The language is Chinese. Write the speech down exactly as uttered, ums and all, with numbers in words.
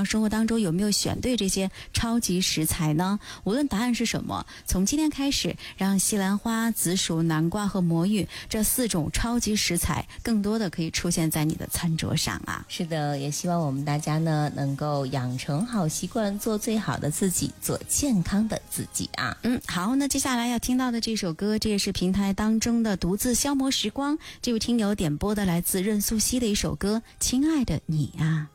常生活当中有没有选对这些超级食材呢？无论答案是什么，从今天开始，让西兰花、紫薯、南瓜和魔芋这四种超级食材更多的可以出现在你的餐桌上啊。 是的，也希望我们大家呢能够养成好习惯，做最好的自己，做健康的自己啊。 嗯，好，那接下来要听到的这首歌，这也是平台当中的独自消磨时光，这位听友点播的来自任素汐的一首歌《亲爱的你啊》。